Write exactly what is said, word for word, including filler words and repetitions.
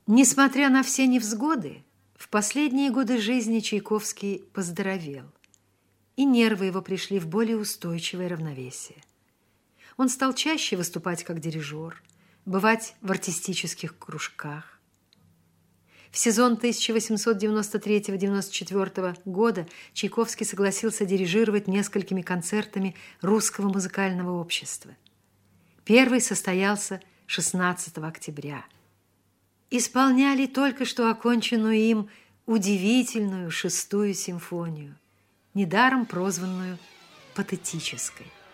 Несмотря на все невзгоды, в последние годы жизни Чайковский поздоровел, и нервы его пришли в более устойчивое равновесие. Он стал чаще выступать как дирижер, бывать в артистических кружках. В сезон тысяча восемьсот девяносто третьего — девяносто четвёртого года Чайковский согласился дирижировать несколькими концертами Русского музыкального общества. Первый состоялся шестнадцатого октября. Исполняли только что оконченную им удивительную шестую симфонию, недаром прозванную патетической.